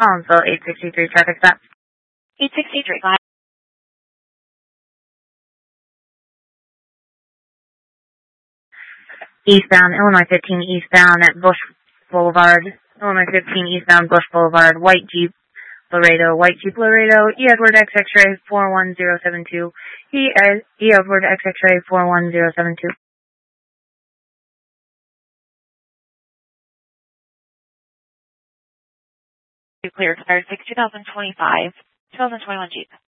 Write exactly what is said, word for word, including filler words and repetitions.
Collinsville, eight sixty-three, traffic stop. eight sixty-three, go ahead. Eastbound, Illinois fifteen, eastbound at Bush Boulevard. Illinois fifteen, eastbound Bush Boulevard, white Jeep Laredo, white Jeep Laredo, E Edward X X-ray four one zero seven two, E, e Edward X X-ray four one zero seven two. Clear, expired six two thousand twenty-five, two thousand twenty-one Jeep.